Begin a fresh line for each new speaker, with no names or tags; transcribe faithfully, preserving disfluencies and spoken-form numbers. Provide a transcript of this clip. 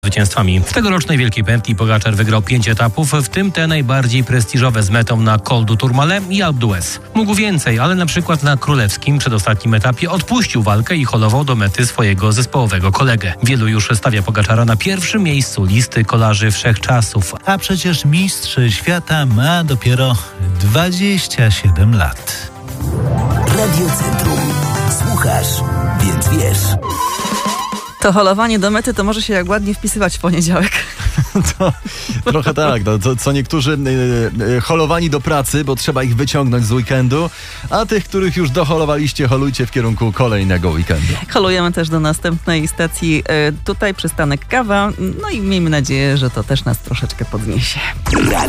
Zwycięstwami. W tegorocznej Wielkiej Pętli Pogačar wygrał pięć etapów, w tym te najbardziej prestiżowe z metą na Col du Tourmalet i Alpe d'Huez. Mógł więcej, ale na przykład na królewskim przedostatnim etapie odpuścił walkę i holował do mety swojego zespołowego kolegę. Wielu już stawia Pogačara na pierwszym miejscu listy kolarzy wszechczasów.
A przecież mistrz świata ma dopiero dwadzieścia siedem lat.
Radio Centrum. Słuchasz, więc wiesz.
To holowanie do mety to może się jak ładnie wpisywać w poniedziałek.
To, trochę tak, no, to, co niektórzy y, y, holowani do pracy, bo trzeba ich wyciągnąć z weekendu, a tych, których już doholowaliście, holujcie w kierunku kolejnego weekendu.
Holujemy też do następnej stacji, y, tutaj przystanek Kawa, no i miejmy nadzieję, że to też nas troszeczkę podniesie.